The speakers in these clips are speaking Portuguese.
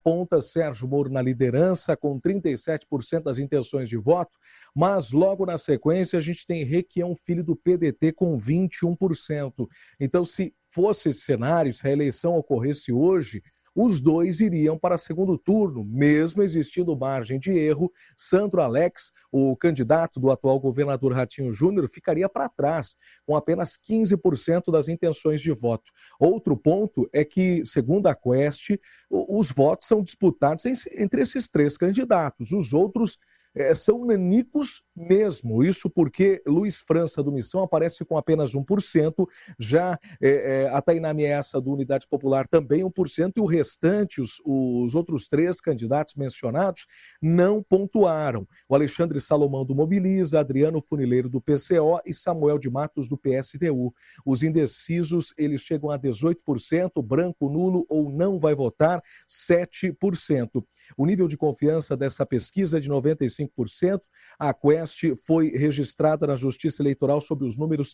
aponta Sérgio Moro na liderança com 37% das intenções de voto, mas logo na sequência a gente tem Requião Filho do PDT com 21%. Então, se fosse esse cenário, se a eleição ocorresse hoje, os dois iriam para segundo turno, mesmo existindo margem de erro. Sandro Alex, o candidato do atual governador Ratinho Júnior, ficaria para trás, com apenas 15% das intenções de voto. Outro ponto é que, segundo a Quest, os votos são disputados entre esses três candidatos. Os outros são nanicos mesmo, isso porque Luiz França do Missão aparece com apenas 1%, já a Tainá Miessa do Unidade Popular também 1%, e o restante, os outros três candidatos mencionados, não pontuaram. O Alexandre Salomão do Mobiliza, Adriano Funileiro do PCO e Samuel de Matos do PSTU. Os indecisos, eles chegam a 18%, branco, nulo ou não vai votar, 7%. O nível de confiança dessa pesquisa é de 95%. A Quest foi registrada na Justiça Eleitoral sob os números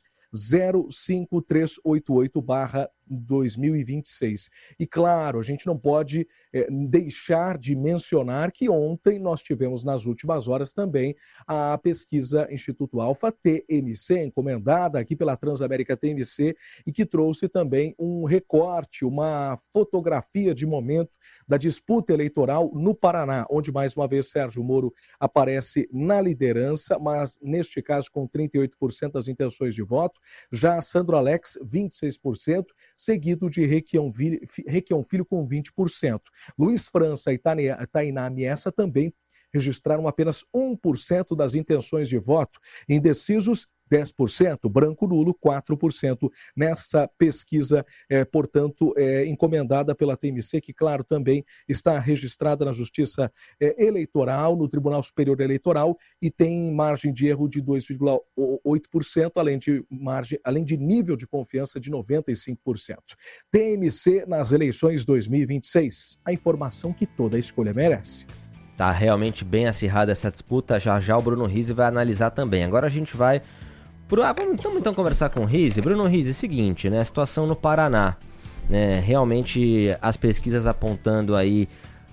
05388/2026. E claro, a gente não pode deixar de mencionar que ontem nós tivemos nas últimas horas também a pesquisa Instituto Alfa TMC, encomendada aqui pela Transamérica TMC, e que trouxe também um recorte, uma fotografia de momento da disputa eleitoral no Paraná, onde mais uma vez Sérgio Moro aparece na liderança, mas neste caso com 38% das intenções de voto. Já Sandro Alex, 26%, seguido de Requião Filho com 20%. Luiz França e Tainá Miessa também registraram apenas 1% das intenções de voto. Indecisos, 10%, branco nulo, 4%, nessa pesquisa, portanto, encomendada pela TMC, que, claro, também está registrada na Justiça Eleitoral, no Tribunal Superior Eleitoral, e tem margem de erro de 2,8%, além de nível de confiança de 95%. TMC nas eleições 2026, a informação que toda escolha merece. Tá realmente bem acirrada essa disputa, já o Bruno Rizzi vai analisar também. Agora a gente vai vamos então conversar com o Rizzi. Bruno Rizzi, seguinte, né, a situação no Paraná, né, realmente as pesquisas apontando aí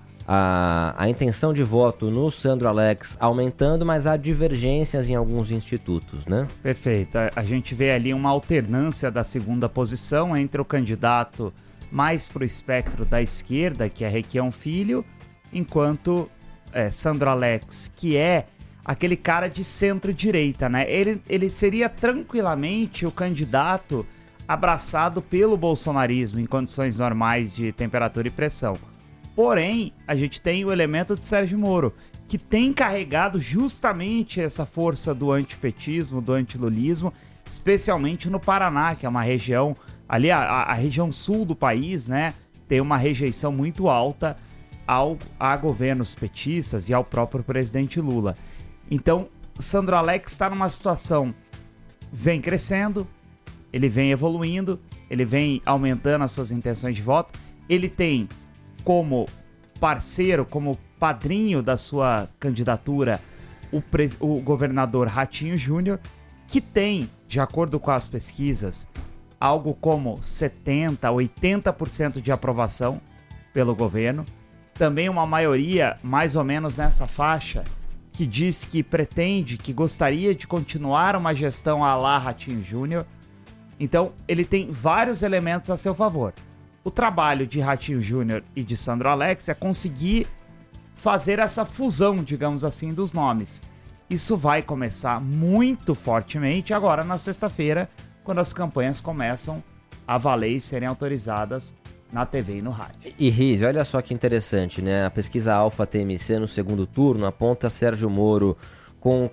a intenção de voto no Sandro Alex aumentando, mas há divergências em alguns institutos, né? Perfeito, a gente vê ali uma alternância da segunda posição entre o candidato mais para o espectro da esquerda, que é Requião Filho, enquanto Sandro Alex, que é aquele cara de centro-direita, né? Ele seria tranquilamente o candidato abraçado pelo bolsonarismo em condições normais de temperatura e pressão. Porém, a gente tem o elemento de Sérgio Moro, que tem carregado justamente essa força do antipetismo, do antilulismo, especialmente no Paraná, que é uma região, ali a região sul do país, né? Tem uma rejeição muito alta a governos petistas e ao próprio presidente Lula. Então, Sandro Alex está numa situação, vem crescendo, ele vem evoluindo, ele vem aumentando as suas intenções de voto, ele tem como parceiro, como padrinho da sua candidatura, o governador Ratinho Júnior, que tem, de acordo com as pesquisas, algo como 70%, 80% de aprovação pelo governo, também uma maioria mais ou menos nessa faixa, que diz que pretende, que gostaria de continuar uma gestão à la Ratinho Júnior. Então, ele tem vários elementos a seu favor. O trabalho de Ratinho Júnior e de Sandro Alex é conseguir fazer essa fusão, digamos assim, dos nomes. Isso vai começar muito fortemente agora na sexta-feira, quando as campanhas começam a valer e serem autorizadas na TV e no rádio. E Rizzi, olha só que interessante, né? A pesquisa Alfa TMC no segundo turno aponta Sérgio Moro com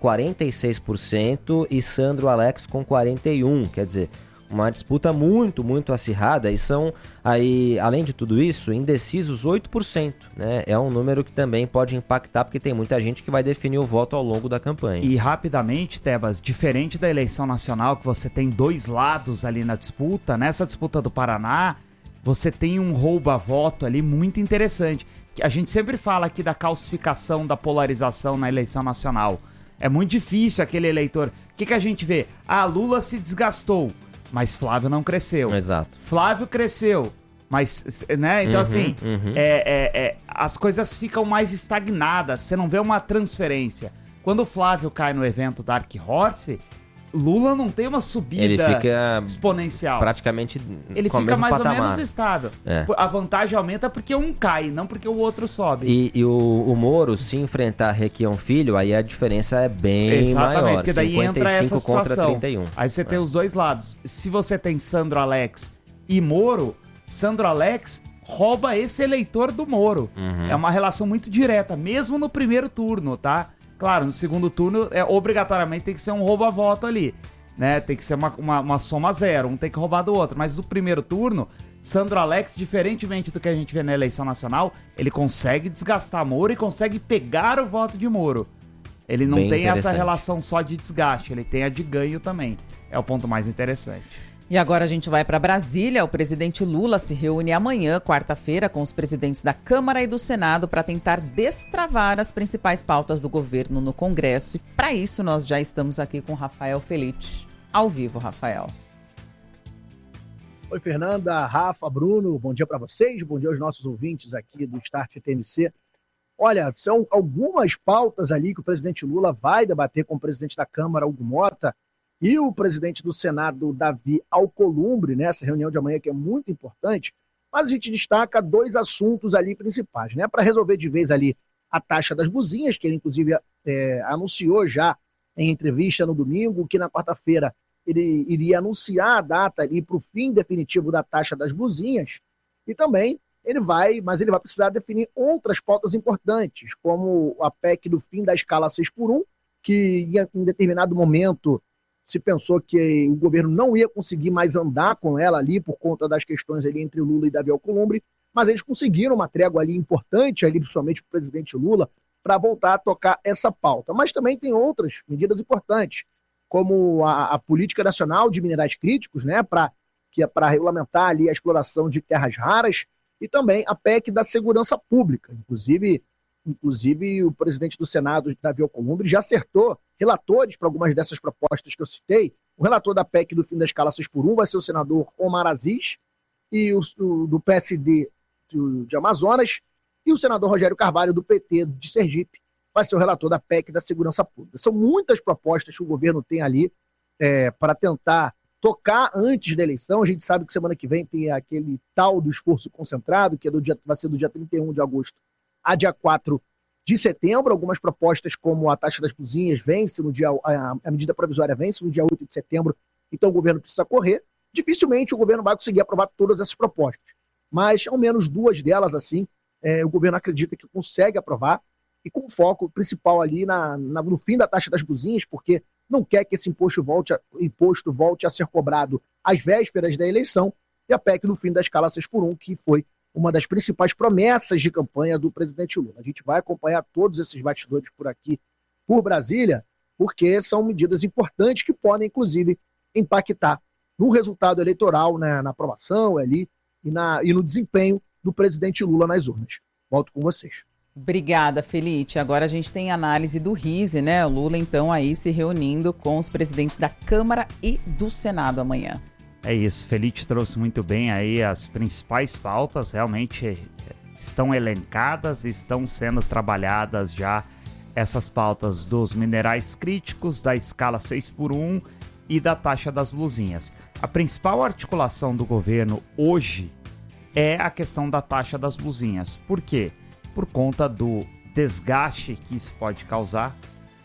46% e Sandro Alex com 41%. Quer dizer, uma disputa muito, muito acirrada, e são aí, além de tudo isso, indecisos 8%, né? É um número que também pode impactar, porque tem muita gente que vai definir o voto ao longo da campanha. E rapidamente, Tebas, diferente da eleição nacional, que você tem dois lados ali na disputa, nessa disputa do Paraná, você tem um rouba-voto ali muito interessante. A gente sempre fala aqui da calcificação, da polarização na eleição nacional. É muito difícil aquele eleitor. O que a gente vê? Lula se desgastou, mas Flávio não cresceu. Exato. Flávio cresceu, Mas, né? Então, as coisas ficam mais estagnadas. Você não vê uma transferência. Quando o Flávio cai no evento Dark Horse, Lula não tem uma subida ele fica exponencial. Praticamente ele com fica o mesmo mais patamar. ou menos estável. A vantagem aumenta porque um cai, não porque o outro sobe. E o Moro, se enfrentar Requião Filho, aí a diferença é bem maior. Porque daí 55 entra essa contra situação. 31. Aí você tem os dois lados. Se você tem Sandro Alex e Moro, Sandro Alex rouba esse eleitor do Moro. É uma relação muito direta, mesmo no primeiro turno, tá? Claro, no segundo turno, obrigatoriamente tem que ser um roubo a voto ali, né? Tem que ser uma soma zero, um tem que roubar do outro. Mas no primeiro turno, Sandro Alex, diferentemente do que a gente vê na eleição nacional, ele consegue desgastar Moro e consegue pegar o voto de Moro. Ele não tem essa relação só de desgaste, ele tem a de ganho também. É o ponto mais interessante. E agora a gente vai para Brasília. O presidente Lula se reúne amanhã, quarta-feira, com os presidentes da Câmara e do Senado para tentar destravar as principais pautas do governo no Congresso. E para isso nós já estamos aqui com Rafael Felite, ao vivo, Rafael. Oi, Fernanda, Rafa, Bruno, bom dia para vocês, bom dia aos nossos ouvintes aqui do Start TMC. Olha, são algumas pautas ali que o presidente Lula vai debater com o presidente da Câmara, Hugo Mota, e o presidente do Senado, Davi Alcolumbre, nessa reunião de amanhã, que é muito importante, mas a gente destaca dois assuntos ali principais, né? Para resolver de vez ali a taxa das buzinhas, que ele inclusive anunciou já em entrevista no domingo, que na quarta-feira ele iria anunciar a data ali para o fim definitivo da taxa das buzinhas, e também ele vai precisar definir outras pautas importantes, como a PEC do fim da escala 6x1, que em determinado momento se pensou que o governo não ia conseguir mais andar com ela ali por conta das questões ali entre Lula e Davi Alcolumbre, mas eles conseguiram uma trégua ali importante, ali, principalmente para o presidente Lula, para voltar a tocar essa pauta. Mas também tem outras medidas importantes, como a Política Nacional de Minerais Críticos, né, que é para regulamentar ali a exploração de terras raras, e também a PEC da Segurança Pública. Inclusive, o presidente do Senado, Davi Alcolumbre, já acertou relatores para algumas dessas propostas que eu citei. O relator da PEC do fim da escala 6x1 vai ser o senador Omar Aziz, e do PSD de Amazonas, e o senador Rogério Carvalho, do PT de Sergipe, vai ser o relator da PEC da Segurança Pública. São muitas propostas que o governo tem ali para tentar tocar antes da eleição. A gente sabe que semana que vem tem aquele tal do esforço concentrado, que vai ser do dia 31 de agosto a dia 4 de setembro. Algumas propostas, como a taxa das buzinhas, vence no dia, a medida provisória vence no dia 8 de setembro, então o governo precisa correr. Dificilmente o governo vai conseguir aprovar todas essas propostas, mas ao menos duas delas, assim, o governo acredita que consegue aprovar, e com foco principal ali no fim da taxa das buzinhas, porque não quer que esse imposto volte a ser cobrado às vésperas da eleição, e a PEC no fim da escala 6x1, que foi uma das principais promessas de campanha do presidente Lula. A gente vai acompanhar todos esses bastidores por aqui, por Brasília, porque são medidas importantes que podem, inclusive, impactar no resultado eleitoral, né, na aprovação ali e no desempenho do presidente Lula nas urnas. Volto com vocês. Obrigada, Felite. Agora a gente tem análise do Rise, né? O Lula, então, aí se reunindo com os presidentes da Câmara e do Senado amanhã. É isso, Felite trouxe muito bem aí as principais pautas, realmente estão elencadas, estão sendo trabalhadas já essas pautas dos minerais críticos, da escala 6x1 e da taxa das blusinhas. A principal articulação do governo hoje é a questão da taxa das blusinhas. Por quê? Por conta do desgaste que isso pode causar,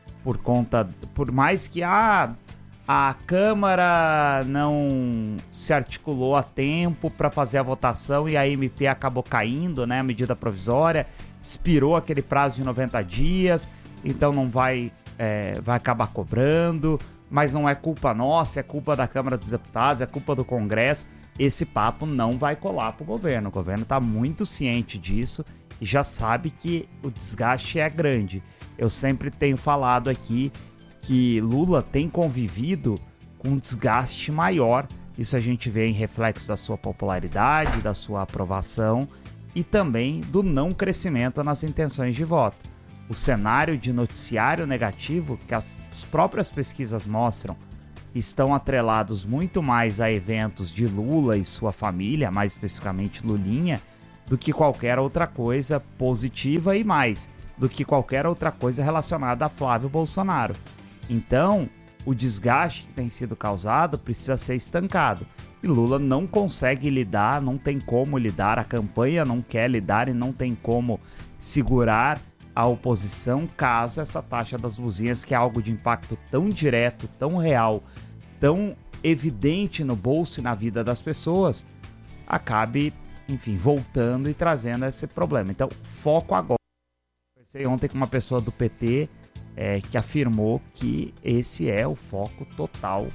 por mais que a Câmara não se articulou a tempo para fazer a votação e a MP acabou caindo, né? A medida provisória expirou aquele prazo de 90 dias, então não vai acabar cobrando, mas não é culpa nossa, é culpa da Câmara dos Deputados, é culpa do Congresso. Esse papo não vai colar para o governo está muito ciente disso e já sabe que o desgaste é grande. Eu sempre tenho falado aqui que Lula tem convivido com um desgaste maior. Isso a gente vê em reflexo da sua popularidade, da sua aprovação e também do não crescimento nas intenções de voto. O cenário de noticiário negativo que as próprias pesquisas mostram estão atrelados muito mais a eventos de Lula e sua família, mais especificamente Lulinha, do que qualquer outra coisa positiva e mais, do que qualquer outra coisa relacionada a Flávio Bolsonaro. Então, o desgaste que tem sido causado precisa ser estancado. E Lula não consegue lidar, não tem como lidar, a campanha não quer lidar e não tem como segurar a oposição caso essa taxa das luzinhas, que é algo de impacto tão direto, tão real, tão evidente no bolso e na vida das pessoas, acabe, enfim, voltando e trazendo esse problema. Então, foco agora. Conversei ontem com uma pessoa do PT que afirmou que esse é o foco total.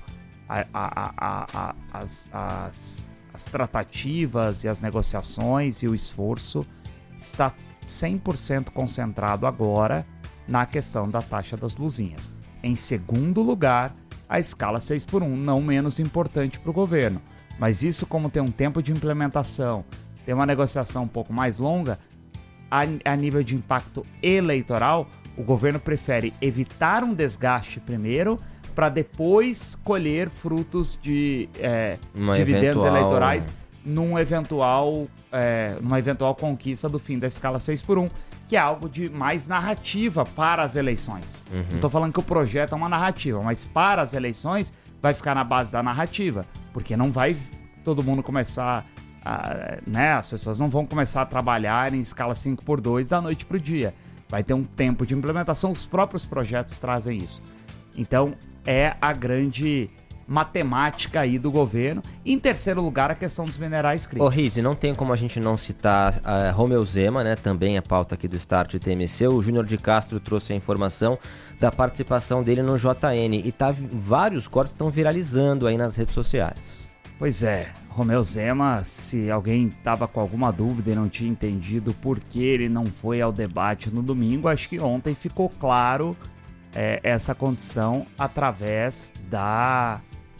As tratativas e as negociações e o esforço está 100% concentrado agora na questão da taxa das luzinhas. Em segundo lugar, a escala 6x1, não menos importante para o governo. Mas isso, como tem um tempo de implementação, tem uma negociação um pouco mais longa, a nível de impacto eleitoral, o governo prefere evitar um desgaste primeiro para depois colher frutos de dividendos eleitorais numa eventual conquista do fim da escala 6x1, que é algo de mais narrativa para as eleições. Não estou falando que o projeto é uma narrativa, mas para as eleições vai ficar na base da narrativa, porque não vai todo mundo começar, as pessoas não vão começar a trabalhar em escala 5x2 da noite para o dia. Vai ter um tempo de implementação, os próprios projetos trazem isso. Então, é a grande matemática aí do governo. E, em terceiro lugar, a questão dos minerais críticos. Ô, Rizzi, não tem como a gente não citar Romeu Zema, né? Também a pauta aqui do Start TMC. O Júnior de Castro trouxe a informação da participação dele no JN. E vários cortes estão viralizando aí nas redes sociais. Pois é, Romeu Zema, se alguém estava com alguma dúvida e não tinha entendido por que ele não foi ao debate no domingo, acho que ontem ficou claro essa condição através da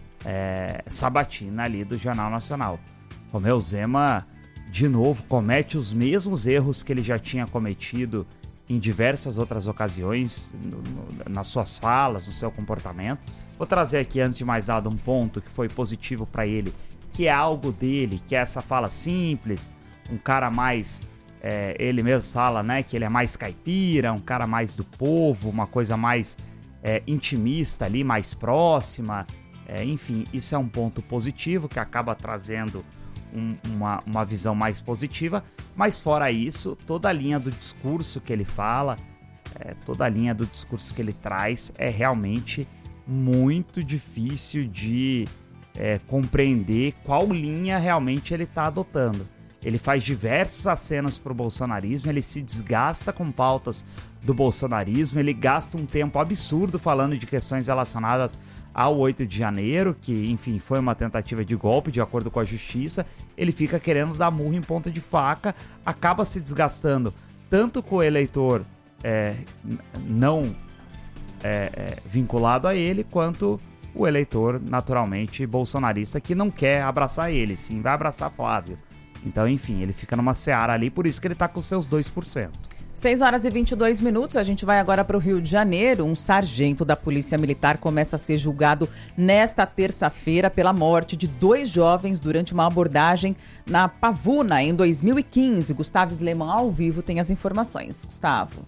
sabatina ali do Jornal Nacional. Romeu Zema, de novo, comete os mesmos erros que ele já tinha cometido em diversas outras ocasiões, nas suas falas, no seu comportamento. Vou trazer aqui, antes de mais nada, um ponto que foi positivo para ele, que é algo dele, que é essa fala simples, um cara mais, ele mesmo fala, né, que ele é mais caipira, um cara mais do povo, uma coisa mais intimista ali, mais próxima, enfim, isso é um ponto positivo que acaba trazendo uma visão mais positiva, mas fora isso, toda a linha do discurso que ele fala, toda a linha do discurso que ele traz é realmente muito difícil de compreender qual linha realmente ele está adotando. Ele faz diversos acenos para o bolsonarismo, ele se desgasta com pautas do bolsonarismo, ele gasta um tempo absurdo falando de questões relacionadas ao 8 de janeiro, que, enfim, foi uma tentativa de golpe, de acordo com a justiça. Ele fica querendo dar murro em ponta de faca, acaba se desgastando tanto com o eleitor não vinculado a ele, quanto o eleitor, naturalmente, bolsonarista, que não quer abraçar ele, sim, vai abraçar Flávio. Então, enfim, ele fica numa seara ali, por isso que ele tá com seus 2%. 6h22, a gente vai agora para o Rio de Janeiro. Um sargento da Polícia Militar começa a ser julgado nesta terça-feira pela morte de 2 jovens durante uma abordagem na Pavuna, em 2015. Gustavo Sleman, ao vivo, tem as informações. Gustavo.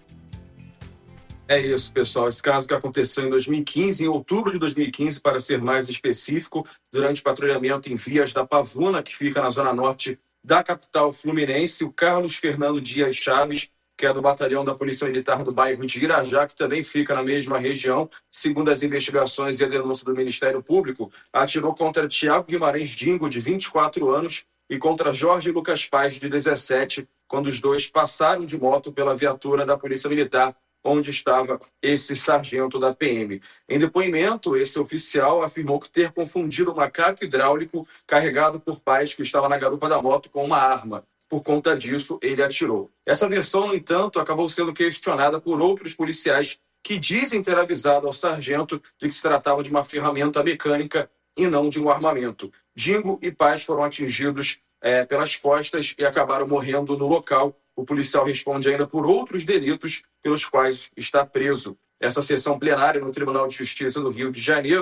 É isso, pessoal. Esse caso que aconteceu em 2015, em outubro de 2015, para ser mais específico, durante patrulhamento em vias da Pavuna, que fica na zona norte da capital fluminense, o Carlos Fernando Dias Chaves, que é do batalhão da Polícia Militar do bairro de Irajá, que também fica na mesma região, segundo as investigações e a denúncia do Ministério Público, atirou contra Tiago Guimarães Dingo, de 24 anos, e contra Jorge Lucas Paz, de 17, quando os dois passaram de moto pela viatura da Polícia Militar, onde estava esse sargento da PM. Em depoimento, esse oficial afirmou que ter confundido um macaco hidráulico carregado por Paz, que estava na garupa da moto, com uma arma. Por conta disso, ele atirou. Essa versão, no entanto, acabou sendo questionada por outros policiais que dizem ter avisado ao sargento de que se tratava de uma ferramenta mecânica e não de um armamento. Dingo e Paz foram atingidos pelas costas e acabaram morrendo no local. O policial responde ainda por outros delitos pelos quais está preso. Essa sessão plenária no Tribunal de Justiça do Rio de Janeiro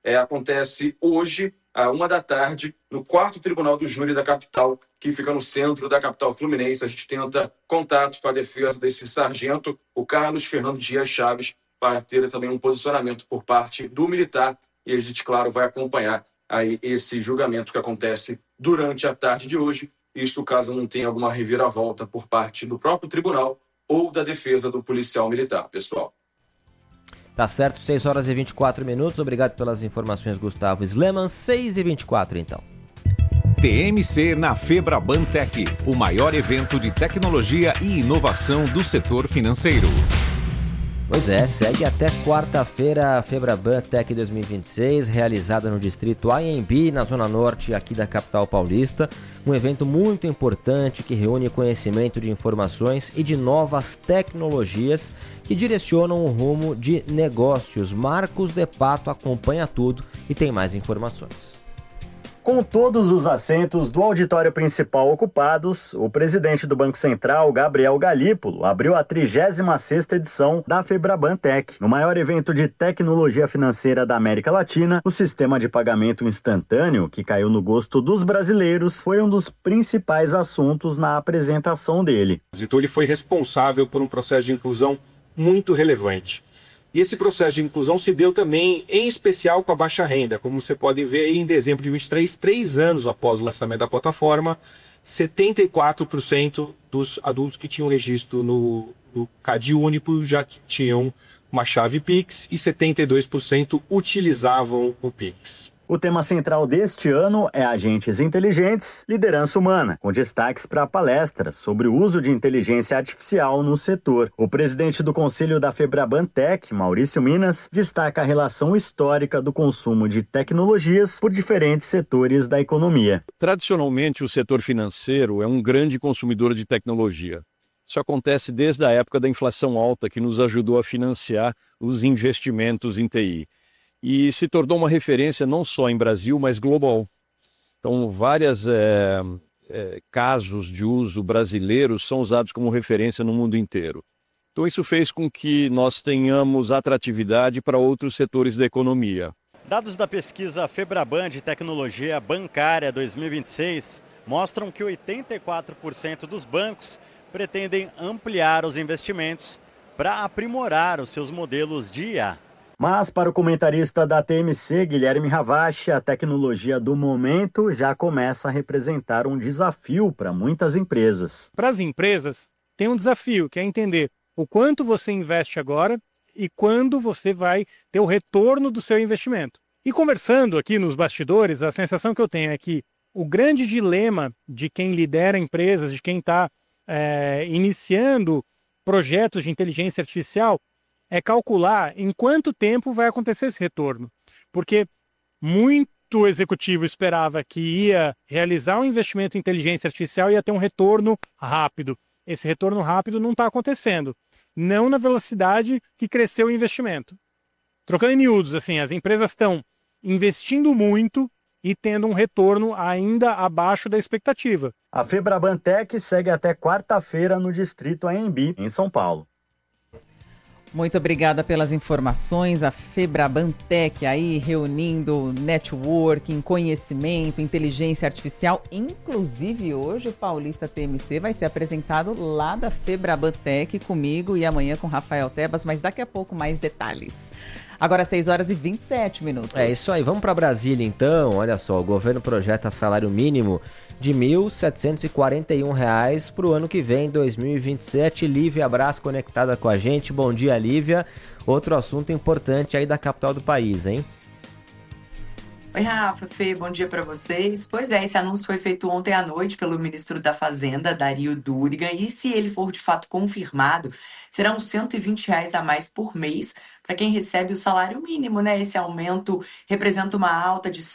acontece hoje, à 13h, no 4º Tribunal do Júri da capital, que fica no centro da capital fluminense. A gente tenta contato com a defesa desse sargento, o Carlos Fernando Dias Chaves, para ter também um posicionamento por parte do militar. E a gente, claro, vai acompanhar aí esse julgamento que acontece durante a tarde de hoje. Isso caso não tenha alguma reviravolta por parte do próprio tribunal ou da defesa do policial militar, pessoal. Tá certo, 6h24. Obrigado pelas informações, Gustavo Sleman. 6h24, então. TMC na Febraban Tech, o maior evento de tecnologia e inovação do setor financeiro. Pois é, segue até quarta-feira a Febraban Tech 2026, realizada no distrito Anhembi, na zona norte aqui da capital paulista. Um evento muito importante que reúne conhecimento de informações e de novas tecnologias que direcionam o rumo de negócios. Marcos de Pato acompanha tudo e tem mais informações. Com todos os assentos do auditório principal ocupados, o presidente do Banco Central, Gabriel Galípolo, abriu a 36ª edição da Febraban Tech. No maior evento de tecnologia financeira da América Latina, o sistema de pagamento instantâneo, que caiu no gosto dos brasileiros, foi um dos principais assuntos na apresentação dele. Então ele foi responsável por um processo de inclusão muito relevante. E esse processo de inclusão se deu também, em especial, com a baixa renda. Como você pode ver aí, em dezembro de 2023, 3 anos após o lançamento da plataforma, 74% dos adultos que tinham registro no CAD Único já tinham uma chave Pix e 72% utilizavam o Pix. O tema central deste ano é agentes inteligentes, liderança humana, com destaques para palestras sobre o uso de inteligência artificial no setor. O presidente do Conselho da Febraban Tech, Maurício Minas, destaca a relação histórica do consumo de tecnologias por diferentes setores da economia. Tradicionalmente, o setor financeiro é um grande consumidor de tecnologia. Isso acontece desde a época da inflação alta, que nos ajudou a financiar os investimentos em TI. E se tornou uma referência não só em Brasil, mas global. Então, vários casos de uso brasileiros são usados como referência no mundo inteiro. Então, isso fez com que nós tenhamos atratividade para outros setores da economia. Dados da pesquisa Febraban de Tecnologia Bancária 2026 mostram que 84% dos bancos pretendem ampliar os investimentos para aprimorar os seus modelos de IA. Mas para o comentarista da TMC, Guilherme Ravache, a tecnologia do momento já começa a representar um desafio para muitas empresas. Para as empresas, tem um desafio, que é entender o quanto você investe agora e quando você vai ter o retorno do seu investimento. E conversando aqui nos bastidores, a sensação que eu tenho é que o grande dilema de quem lidera empresas, de quem está iniciando projetos de inteligência artificial, é calcular em quanto tempo vai acontecer esse retorno. Porque muito executivo esperava que ia realizar um investimento em inteligência artificial e ia ter um retorno rápido. Esse retorno rápido não está acontecendo. Não na velocidade que cresceu o investimento. Trocando em miúdos, assim, as empresas estão investindo muito e tendo um retorno ainda abaixo da expectativa. A Febraban Tech segue até quarta-feira no distrito Anhembi, em São Paulo. Muito obrigada pelas informações. A Febraban Tech aí reunindo networking, conhecimento, inteligência artificial. Inclusive hoje o Paulista TMC vai ser apresentado lá da Febraban Tech comigo e amanhã com Rafael Tebas, mas daqui a pouco mais detalhes. Agora 6h27. É isso aí, vamos para Brasília então. Olha só, o governo projeta salário mínimo de R$ 1.741 para o ano que vem, 2027. Lívia Braz conectada com a gente. Bom dia, Lívia. Outro assunto importante aí da capital do país, hein? Oi, Rafa, Fê, bom dia para vocês. Pois é, esse anúncio foi feito ontem à noite pelo ministro da Fazenda, Dario Durigan, e se ele for de fato confirmado, serão R$ 120 a mais por mês para quem recebe o salário mínimo, né? Esse aumento representa uma alta de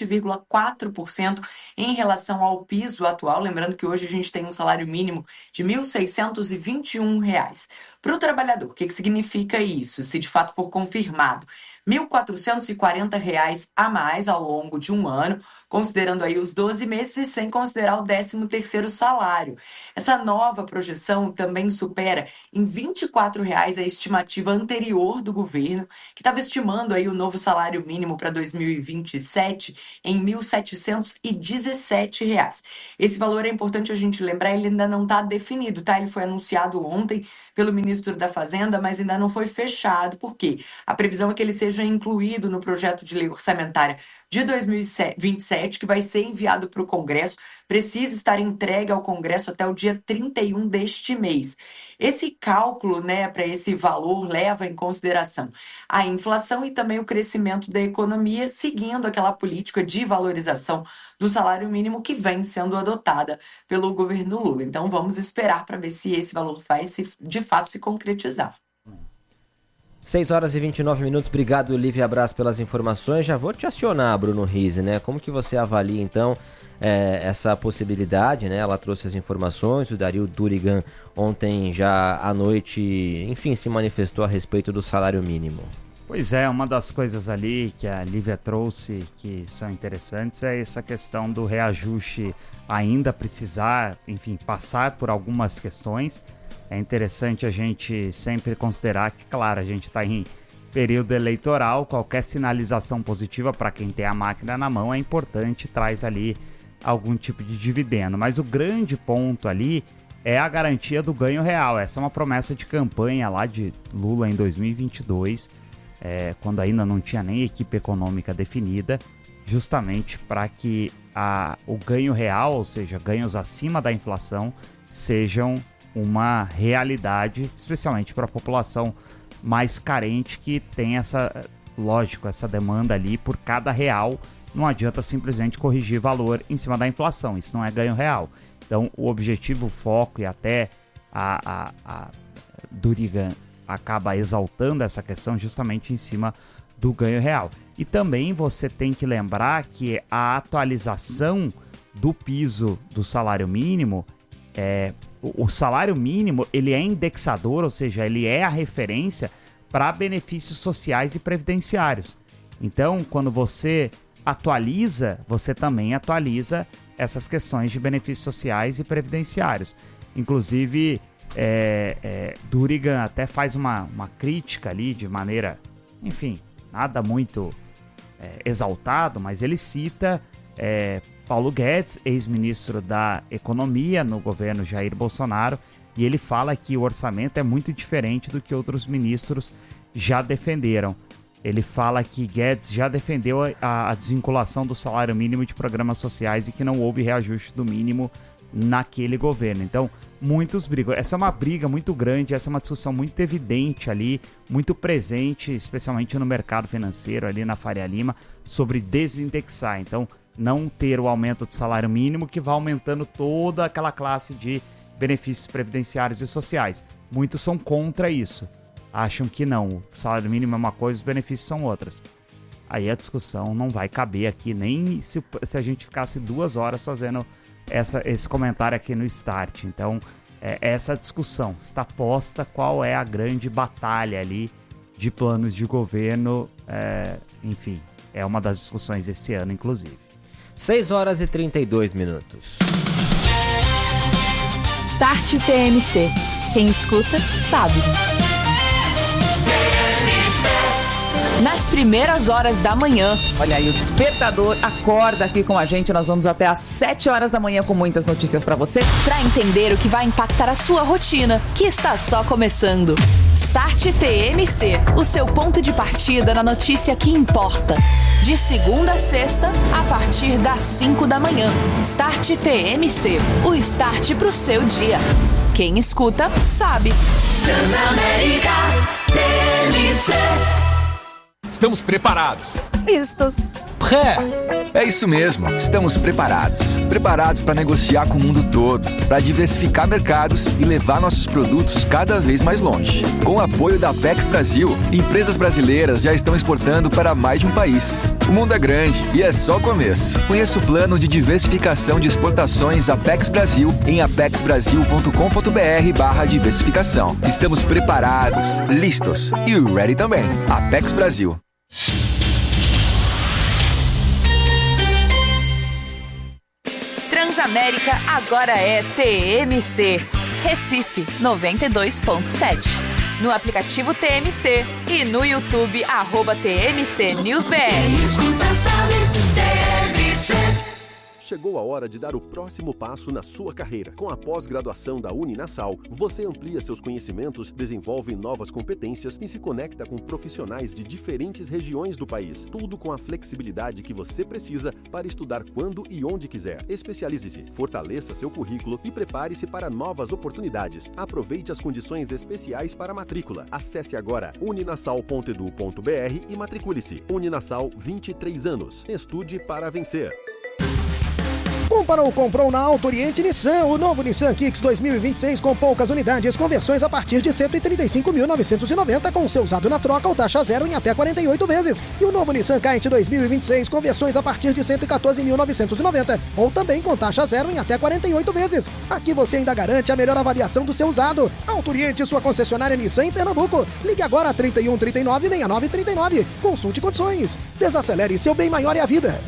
7,4% em relação ao piso atual. Lembrando que hoje a gente tem um salário mínimo de R$ 1.621. Para o trabalhador, o que significa isso? Se de fato for confirmado, R$ 1.440 a mais ao longo de um ano, considerando aí os 12 meses e sem considerar o 13º salário. Essa nova projeção também supera em R$ 24 a estimativa anterior do governo, que estava estimando aí o novo salário mínimo para 2027 em R$ 1.717. Esse valor é importante a gente lembrar, ele ainda não está definido, tá? Ele foi anunciado ontem pelo ministro da Fazenda, mas ainda não foi fechado. Por quê? A previsão é que ele seja incluído no projeto de lei orçamentária de 2027, que vai ser enviado para o Congresso, precisa estar entregue ao Congresso até o dia 31 deste mês. Esse cálculo, para esse valor leva em consideração a inflação e também o crescimento da economia, seguindo aquela política de valorização do salário mínimo que vem sendo adotada pelo governo Lula. Então vamos esperar para ver se esse valor vai de fato se concretizar. 6h29. Obrigado, Lívia Braz, pelas informações. Já vou te acionar, Bruno Rizzi, né? Como que você avalia, então, essa possibilidade, né? Ela trouxe as informações, o Darío Durigan ontem já à noite, enfim, se manifestou a respeito do salário mínimo. Pois é, uma das coisas ali que a Lívia trouxe que são interessantes é essa questão do reajuste ainda precisar, enfim, passar por algumas questões. É interessante a gente sempre considerar que, claro, a gente está em período eleitoral, qualquer sinalização positiva para quem tem a máquina na mão é importante, traz ali algum tipo de dividendo. Mas o grande ponto ali é a garantia do ganho real. Essa é uma promessa de campanha lá de Lula em 2022, quando ainda não tinha nem equipe econômica definida, justamente para que o ganho real, ou seja, ganhos acima da inflação, sejam uma realidade, especialmente para a população mais carente que tem essa demanda ali por cada real. Não adianta simplesmente corrigir valor em cima da inflação, isso não é ganho real. Então o objetivo, o foco e até a Durigan acaba exaltando essa questão justamente em cima do ganho real. E também você tem que lembrar que a atualização do piso do salário mínimo o salário mínimo, ele é indexador, ou seja, ele é a referência para benefícios sociais e previdenciários. Então, quando você atualiza, você também atualiza essas questões de benefícios sociais e previdenciários. Inclusive, Durigan até faz uma crítica ali de maneira, enfim, nada muito exaltado, mas ele cita Paulo Guedes, ex-ministro da Economia no governo Jair Bolsonaro, e ele fala que o orçamento é muito diferente do que outros ministros já defenderam. Ele fala que Guedes já defendeu a desvinculação do salário mínimo de programas sociais e que não houve reajuste do mínimo naquele governo. Então, muitos brigam. Essa é uma briga muito grande, essa é uma discussão muito evidente ali, muito presente, especialmente no mercado financeiro, ali na Faria Lima, sobre desindexar. Então, não ter o aumento do salário mínimo que vai aumentando toda aquela classe de benefícios previdenciários e sociais. Muitos são contra isso. Acham que não, o salário mínimo é uma coisa, os benefícios são outras. Aí a discussão não vai caber aqui, nem se a gente ficasse 2 horas fazendo esse comentário aqui no Start. Então, essa discussão está posta, qual é a grande batalha ali de planos de governo, enfim, é uma das discussões desse ano, inclusive. 6h32. Start TMC. Quem escuta, sabe. Nas primeiras horas da manhã. Olha aí, o despertador acorda aqui com a gente. Nós vamos até às 7 horas da manhã com muitas notícias pra você. Pra entender o que vai impactar a sua rotina, que está só começando. Start TMC, o seu ponto de partida na notícia que importa. De segunda a sexta, a partir das 5 da manhã. Start TMC, o start pro seu dia. Quem escuta, sabe. Transamérica TMC. Estamos preparados. Listos. É isso mesmo, estamos preparados. Preparados para negociar com o mundo todo, para diversificar mercados e levar nossos produtos cada vez mais longe. Com o apoio da Apex Brasil, empresas brasileiras já estão exportando para mais de um país. O mundo é grande e é só o começo. Conheça o plano de diversificação de exportações Apex Brasil em apexbrasil.com.br/diversificação. Estamos preparados, listos e ready também. Apex Brasil. Transamérica agora é TMC. Recife 92.7. No aplicativo TMC e no YouTube @TMC NewsBR. Chegou a hora de dar o próximo passo na sua carreira. Com a pós-graduação da Uninasal, você amplia seus conhecimentos, desenvolve novas competências e se conecta com profissionais de diferentes regiões do país. Tudo com a flexibilidade que você precisa para estudar quando e onde quiser. Especialize-se, fortaleça seu currículo e prepare-se para novas oportunidades. Aproveite as condições especiais para a matrícula. Acesse agora uninasal.edu.br e matricule-se. Uninasal, 23 anos. Estude para vencer. Comparou, comprou na Auto Oriente Nissan, o novo Nissan Kicks 2026 com poucas unidades, conversões a partir de R$ 135.990 com seu usado na troca ou taxa zero em até 48 vezes. E o novo Nissan Kite 2026, conversões a partir de R$ 114.990 ou também com taxa zero em até 48 vezes. Aqui você ainda garante a melhor avaliação do seu usado. Auto Oriente, sua concessionária Nissan em Pernambuco. Ligue agora a 31 39 69 39. Consulte condições. Desacelere, seu bem maior é a vida.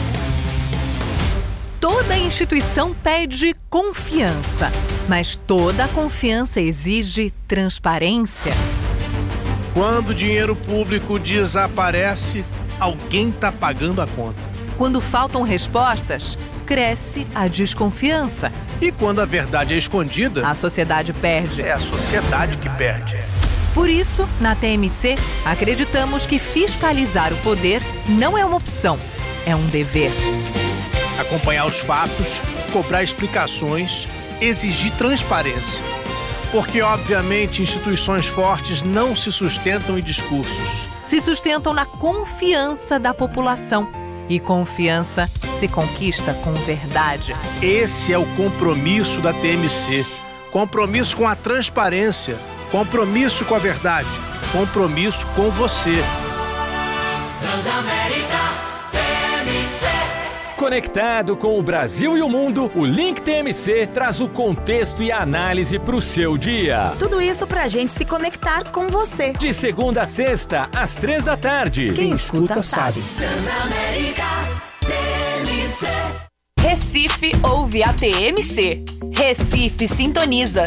Toda instituição pede confiança, mas toda confiança exige transparência. Quando o dinheiro público desaparece, alguém está pagando a conta. Quando faltam respostas, cresce a desconfiança. E quando a verdade é escondida, a sociedade perde. É a sociedade que perde. Por isso, na TMC, acreditamos que fiscalizar o poder não é uma opção, é um dever. Acompanhar os fatos, cobrar explicações, exigir transparência. Porque, obviamente, instituições fortes não se sustentam em discursos. Se sustentam na confiança da população. E confiança se conquista com verdade. Esse é o compromisso da TMC. Compromisso com a transparência. Compromisso com a verdade. Compromisso com você. Transamérica TMC. Conectado com o Brasil e o mundo, o Link TMC traz o contexto e a análise para o seu dia. Tudo isso pra gente se conectar com você. De segunda a sexta, às 3 da tarde. Quem escuta sabe. Transamérica TMC. Recife ouve a TMC. Recife sintoniza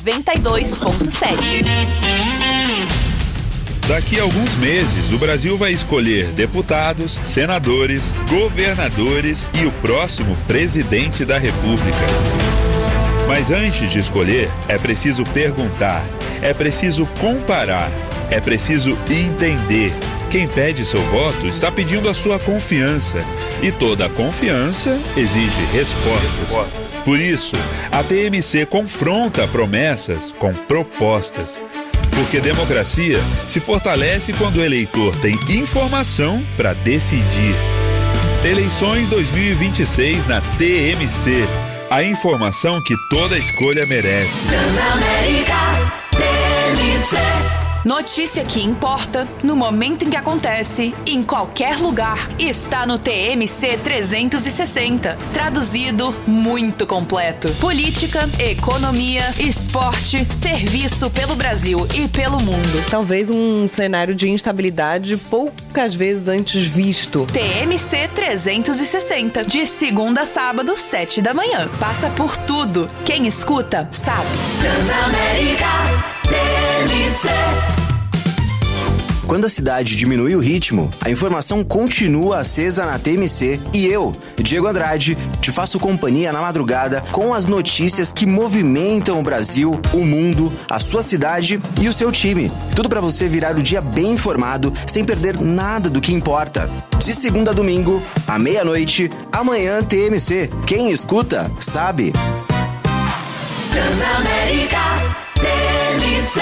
92.7. Daqui a alguns meses, o Brasil vai escolher deputados, senadores, governadores e o próximo presidente da República. Mas antes de escolher, é preciso perguntar, é preciso comparar, é preciso entender. Quem pede seu voto está pedindo a sua confiança. E toda confiança exige respostas. Por isso, a TMC confronta promessas com propostas. Porque democracia se fortalece quando o eleitor tem informação para decidir. Eleições 2026 na TMC. A informação que toda escolha merece. Transamérica TMC. Notícia que importa, no momento em que acontece, em qualquer lugar, está no TMC 360. Traduzido, muito completo. Política, economia, esporte, serviço pelo Brasil e pelo mundo. Talvez um cenário de instabilidade poucas vezes antes visto. TMC 360, de segunda a sábado, 7 da manhã. Passa por tudo. Quem escuta, sabe. Transamérica TMC. Quando a cidade diminui o ritmo, a informação continua acesa na TMC e eu, Diego Andrade, te faço companhia na madrugada com as notícias que movimentam o Brasil, o mundo, a sua cidade e o seu time. Tudo para você virar o dia bem informado, sem perder nada do que importa. De segunda a domingo, à meia-noite, amanhã TMC. Quem escuta, sabe. Transamérica TMC.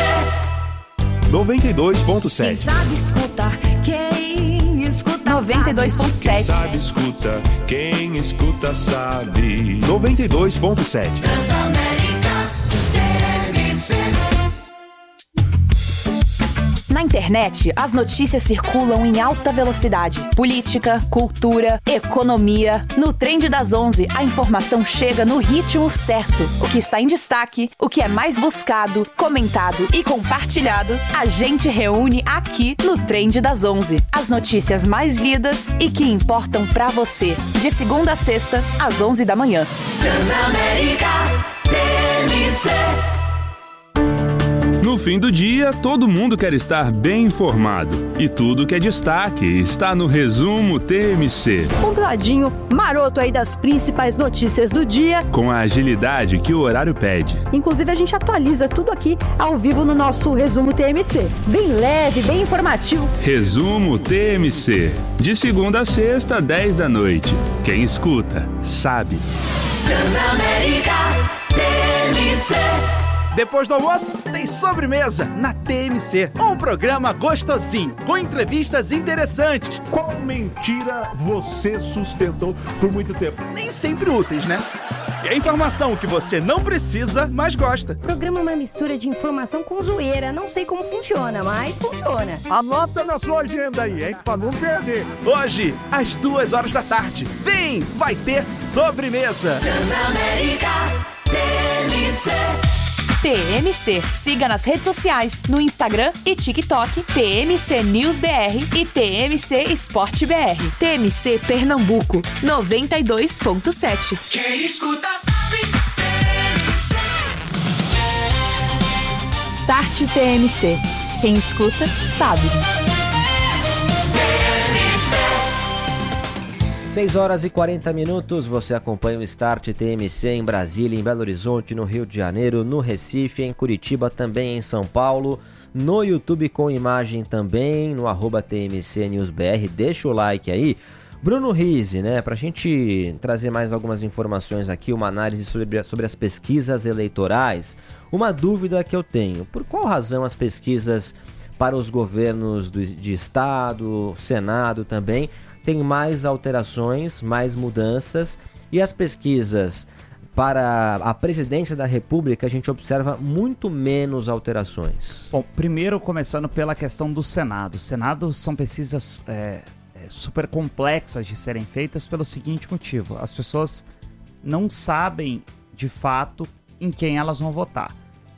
92.7. Quem sabe escutar, quem escuta 92.7. Quem sabe escuta, quem escuta sabe. 92.7. Transamérica TMC. Na internet, as notícias circulam em alta velocidade. Política, cultura, economia. No Trend das 11, a informação chega no ritmo certo. O que está em destaque, o que é mais buscado, comentado e compartilhado, a gente reúne aqui no Trend das 11. As notícias mais lidas e que importam pra você. De segunda a sexta, às 11 da manhã. Transamérica TMC. No fim do dia, todo mundo quer estar bem informado. E tudo que é destaque está no Resumo TMC. Compladinho, maroto aí das principais notícias do dia. Com a agilidade que o horário pede. Inclusive, a gente atualiza tudo aqui ao vivo no nosso Resumo TMC. Bem leve, bem informativo. Resumo TMC. De segunda a sexta, 10 da noite. Quem escuta, sabe. Transamérica TMC. Depois do almoço, tem sobremesa na TMC. Um programa gostosinho, com entrevistas interessantes. Qual mentira você sustentou por muito tempo? Nem sempre úteis, né? E a informação que você não precisa, mas gosta. O programa é uma mistura de informação com zoeira. Não sei como funciona, mas funciona. Anota na sua agenda aí, hein? Pra não perder. Hoje, às 2 horas da tarde. Vem, vai ter sobremesa. Transamérica TMC. TMC. Siga nas redes sociais, no Instagram e TikTok, TMC News BR e TMC Esporte BR. TMC Pernambuco, 92.7. Quem escuta sabe. Start TMC. Quem escuta, sabe. 6 horas e 40 minutos, você acompanha o Start TMC em Brasília, em Belo Horizonte, no Rio de Janeiro, no Recife, em Curitiba, também em São Paulo, no YouTube com imagem também, no @TMCNewsBR, deixa o like aí. Bruno Rizzi, né, pra gente trazer mais algumas informações aqui, uma análise sobre as pesquisas eleitorais, uma dúvida que eu tenho, por qual razão as pesquisas para os governos de Estado, Senado também, tem mais alterações, mais mudanças, e as pesquisas para a presidência da República a gente observa muito menos alterações? Bom, primeiro começando pela questão do Senado. O Senado são pesquisas super complexas de serem feitas pelo seguinte motivo: as pessoas não sabem de fato em quem elas vão votar.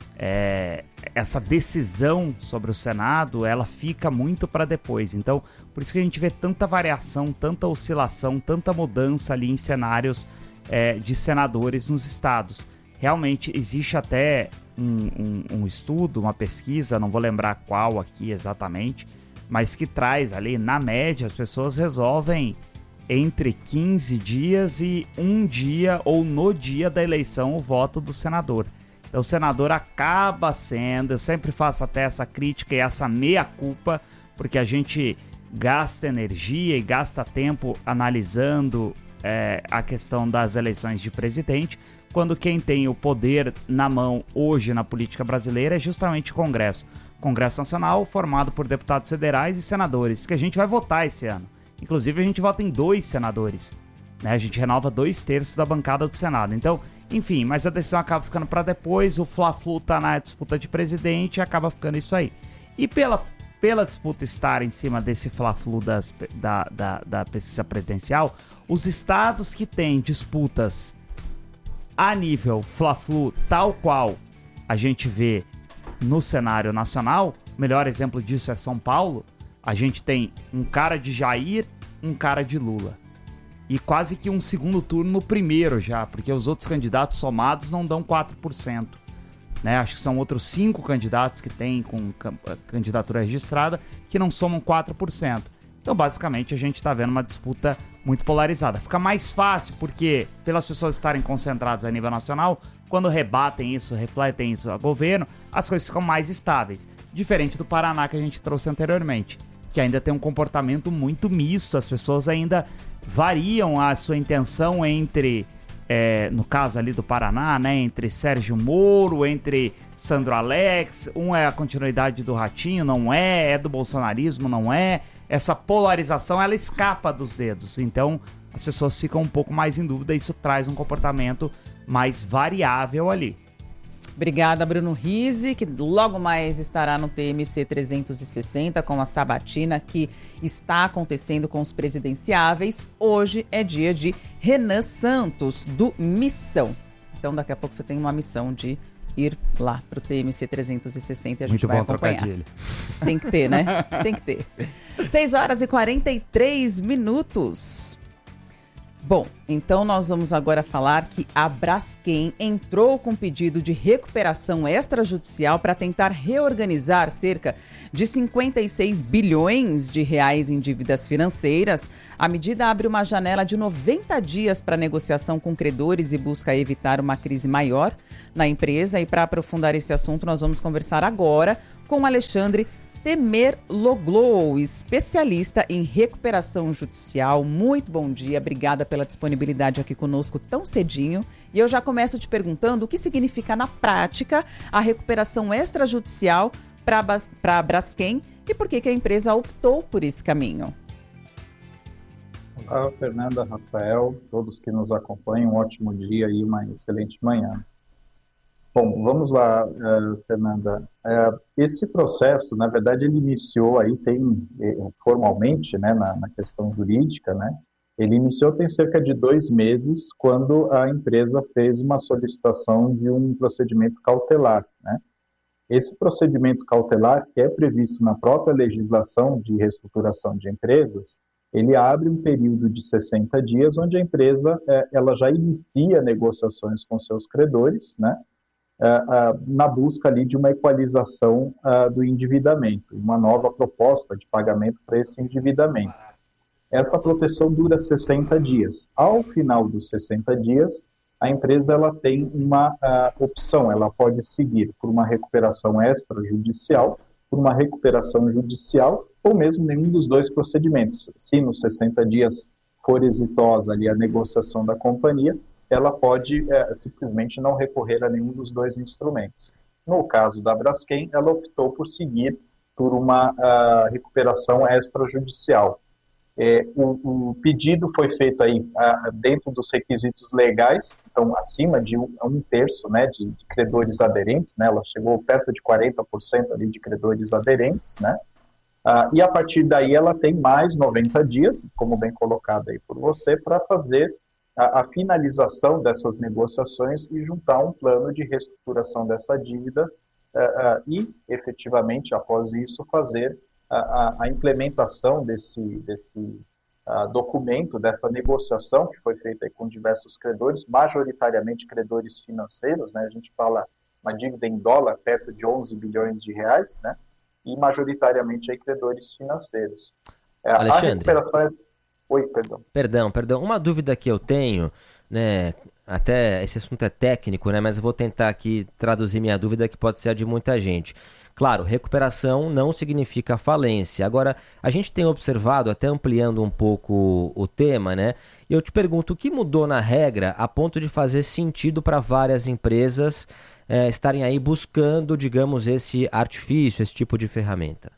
Essa decisão sobre o Senado, ela fica muito para depois. Então, por isso que a gente vê tanta variação, tanta oscilação, tanta mudança ali em cenários de senadores nos estados. Realmente existe até um estudo, uma pesquisa, não vou lembrar qual aqui exatamente, mas que traz ali, na média, as pessoas resolvem entre 15 dias e um dia ou no dia da eleição o voto do senador. Então o senador acaba sendo, eu sempre faço até essa crítica e essa meia-culpa, porque a gente gasta energia e gasta tempo analisando a questão das eleições de presidente, quando quem tem o poder na mão hoje na política brasileira é justamente o Congresso. Congresso Nacional, formado por deputados federais e senadores, que a gente vai votar esse ano. Inclusive a gente vota em 2 senadores, né? A gente renova 2/3 da bancada do Senado. Então, enfim, mas a decisão acaba ficando para depois, o Fla-Flu tá na disputa de presidente e acaba ficando isso aí. E pela disputa estar em cima desse Fla-Flu da pesquisa presidencial, os estados que têm disputas a nível Fla-Flu, tal qual a gente vê no cenário nacional, o melhor exemplo disso é São Paulo, a gente tem um cara de Jair, um cara de Lula. E quase que um segundo turno no primeiro já, porque os outros candidatos somados não dão 4%. Né? Acho que são outros 5 candidatos que têm com candidatura registrada que não somam 4%. Então, basicamente, a gente está vendo uma disputa muito polarizada. Fica mais fácil porque, pelas pessoas estarem concentradas a nível nacional, quando rebatem isso, refletem isso a governo, as coisas ficam mais estáveis. Diferente do Paraná que a gente trouxe anteriormente, que ainda tem um comportamento muito misto, as pessoas ainda variam a sua intenção entre, no caso ali do Paraná, né, entre Sérgio Moro, entre Sandro Alex, um é a continuidade do Ratinho, não é do bolsonarismo, não é. Essa polarização, ela escapa dos dedos, então as pessoas ficam um pouco mais em dúvida, isso traz um comportamento mais variável ali. Obrigada, Bruno Rizzi, que logo mais estará no TMC 360 com a sabatina que está acontecendo com os presidenciáveis. Hoje é dia de Renan Santos, do Missão. Então, daqui a pouco você tem uma missão de ir lá pro TMC 360 e a gente vai acompanhar. Tem que ter, né? Tem que ter. 6h43. Bom, então nós vamos agora falar que a Braskem entrou com pedido de recuperação extrajudicial para tentar reorganizar cerca de 56 bilhões de reais em dívidas financeiras. A medida abre uma janela de 90 dias para negociação com credores e busca evitar uma crise maior na empresa. E para aprofundar esse assunto, nós vamos conversar agora com Alexandre Temerloglu, especialista em recuperação judicial. Muito bom dia, obrigada pela disponibilidade aqui conosco tão cedinho. E eu já começo te perguntando o que significa na prática a recuperação extrajudicial para a Braskem e por que a empresa optou por esse caminho. Olá, Fernanda, Rafael, todos que nos acompanham, um ótimo dia e uma excelente manhã. Bom, vamos lá, Fernanda. Esse processo, na verdade, ele iniciou aí, formalmente, né, na questão jurídica, né, ele iniciou tem cerca de 2 meses, quando a empresa fez uma solicitação de um procedimento cautelar, né. Esse procedimento cautelar, que é previsto na própria legislação de reestruturação de empresas, ele abre um período de 60 dias, onde a empresa ela já inicia negociações com seus credores, né, na busca ali de uma equalização do endividamento, uma nova proposta de pagamento para esse endividamento. Essa proteção dura 60 dias. Ao final dos 60 dias, a empresa ela tem uma opção, ela pode seguir por uma recuperação extrajudicial, por uma recuperação judicial, ou mesmo nenhum dos dois procedimentos. Se nos 60 dias for exitosa ali a negociação da companhia, ela pode simplesmente não recorrer a nenhum dos dois instrumentos. No caso da Braskem, ela optou por seguir por uma recuperação extrajudicial. O pedido foi feito aí dentro dos requisitos legais, então acima de 1/3, né, de credores aderentes, né, ela chegou perto de 40% ali de credores aderentes, né, e a partir daí ela tem mais 90 dias, como bem colocado aí por você, para fazer a finalização dessas negociações e juntar um plano de reestruturação dessa dívida e, efetivamente, após isso, fazer a implementação desse documento, dessa negociação que foi feita aí com diversos credores, majoritariamente credores financeiros, né? A gente fala uma dívida em dólar perto de 11 bilhões de reais, né? E majoritariamente aí credores financeiros. Alexandre. A recuperação... Oi, perdão. Perdão. Uma dúvida que eu tenho, né? Até esse assunto é técnico, né? Mas eu vou tentar aqui traduzir minha dúvida, que pode ser a de muita gente. Claro, recuperação não significa falência. Agora, a gente tem observado, até ampliando um pouco o tema, né? E eu te pergunto, o que mudou na regra a ponto de fazer sentido para várias empresas estarem aí buscando, digamos, esse artifício, esse tipo de ferramenta?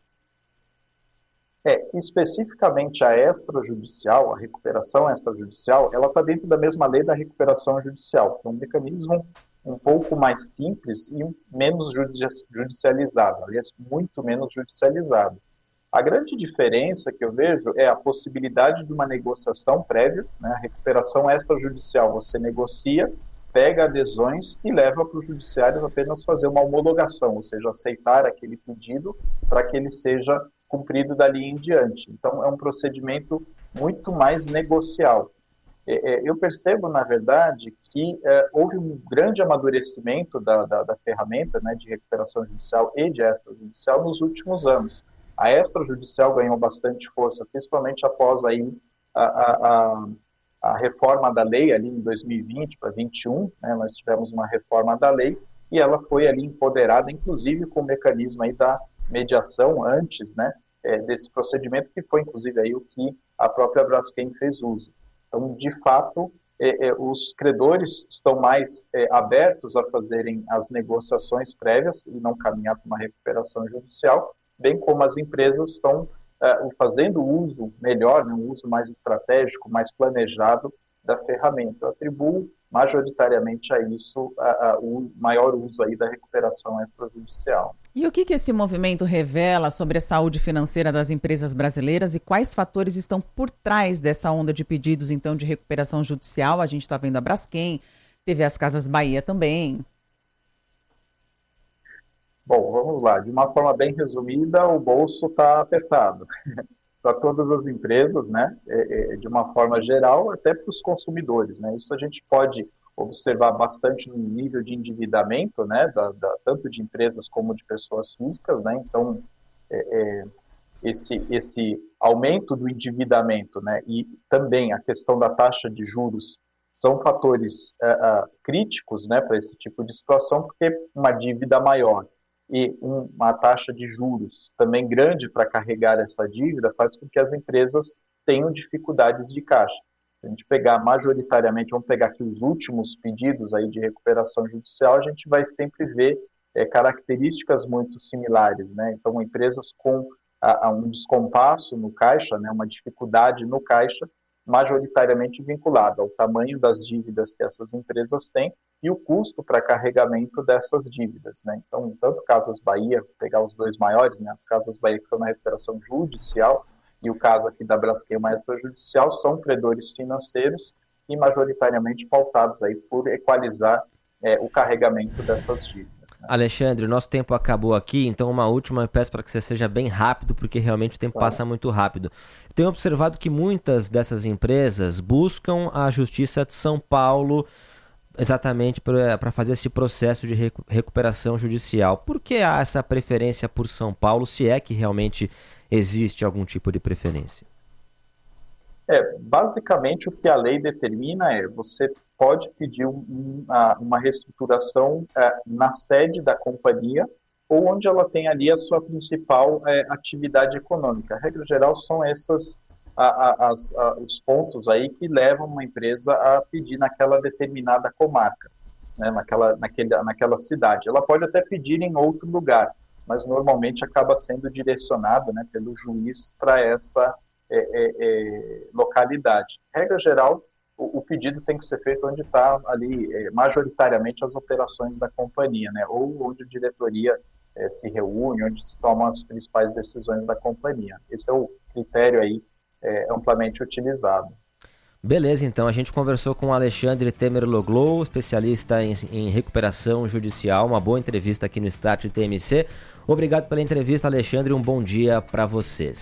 Especificamente a extrajudicial, a recuperação extrajudicial, ela está dentro da mesma lei da recuperação judicial. É um mecanismo um pouco mais simples e menos judicializado, aliás, muito menos judicializado. A grande diferença que eu vejo é a possibilidade de uma negociação prévia, né? A recuperação extrajudicial, você negocia, pega adesões e leva para o judiciário apenas fazer uma homologação, ou seja, aceitar aquele pedido para que ele seja cumprido dali em diante. Então, é um procedimento muito mais negocial. Eu percebo, na verdade, que houve um grande amadurecimento da ferramenta, né, de recuperação judicial e de extrajudicial nos últimos anos. A extrajudicial ganhou bastante força, principalmente após aí a reforma da lei ali em 2020 para 2021, né, nós tivemos uma reforma da lei e ela foi ali empoderada, inclusive com o mecanismo aí da mediação antes, né, desse procedimento, que foi inclusive aí o que a própria Braskem fez uso. Então, de fato, os credores estão mais abertos a fazerem as negociações prévias e não caminhar para uma recuperação judicial, bem como as empresas estão fazendo uso melhor, né, um uso mais estratégico, mais planejado da ferramenta. Eu atribuo majoritariamente a isso o maior uso aí da recuperação extrajudicial. E o que esse movimento revela sobre a saúde financeira das empresas brasileiras e quais fatores estão por trás dessa onda de pedidos, então, de recuperação judicial? A gente está vendo a Braskem, teve as Casas Bahia também. Bom, vamos lá. De uma forma bem resumida, o bolso está apertado para todas as empresas, né? De uma forma geral, até para os consumidores, né? Isso a gente pode observar bastante no nível de endividamento, né? Tanto de empresas como de pessoas físicas, né? Então, esse aumento do endividamento, né? E também a questão da taxa de juros são fatores críticos, né? Para esse tipo de situação, porque uma dívida maior e uma taxa de juros também grande para carregar essa dívida faz com que as empresas tenham dificuldades de caixa. Se a gente pegar majoritariamente, vamos pegar aqui os últimos pedidos aí de recuperação judicial, a gente vai sempre ver características muito similares, né? Então, empresas com um descompasso no caixa, né? Uma dificuldade no caixa, majoritariamente vinculado ao tamanho das dívidas que essas empresas têm e o custo para carregamento dessas dívidas, né? Então, tanto Casas Bahia, pegar os dois maiores, né? As Casas Bahia que estão na recuperação judicial e o caso aqui da Braskem, uma extrajudicial, são credores financeiros e majoritariamente pautados aí por equalizar o carregamento dessas dívidas. Alexandre, o nosso tempo acabou aqui, então uma última, eu peço para que você seja bem rápido, porque realmente o tempo passa muito rápido. Tenho observado que muitas dessas empresas buscam a Justiça de São Paulo exatamente para fazer esse processo de recuperação judicial. Por que há essa preferência por São Paulo, se é que realmente existe algum tipo de preferência? Basicamente o que a lei determina você pode pedir uma reestruturação na sede da companhia ou onde ela tem ali a sua principal atividade econômica. A regra geral são esses os pontos aí que levam uma empresa a pedir naquela determinada comarca, né, naquela cidade. Ela pode até pedir em outro lugar, mas normalmente acaba sendo direcionado, né, pelo juiz para essa localidade. Regra geral, o pedido tem que ser feito onde está ali majoritariamente as operações da companhia, né? Ou onde a diretoria se reúne, onde se tomam as principais decisões da companhia. Esse é o critério aí amplamente utilizado. Beleza, então a gente conversou com o Alexandre Temerloglu, especialista em recuperação judicial, uma boa entrevista aqui no Start TMC. Obrigado pela entrevista, Alexandre, um bom dia para você.